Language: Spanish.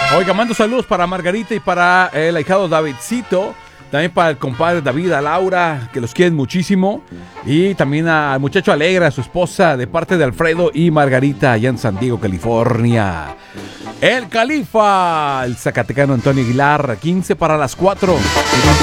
Oiga, mando saludos para Margarita y para el ahijado Davidcito. También para el compadre David, a Laura, que los quieren muchísimo. Y también al muchacho Alegra, a su esposa, de parte de Alfredo y Margarita, allá en San Diego, California. El Califa, el zacatecano Antonio Aguilar, 15 para las 4.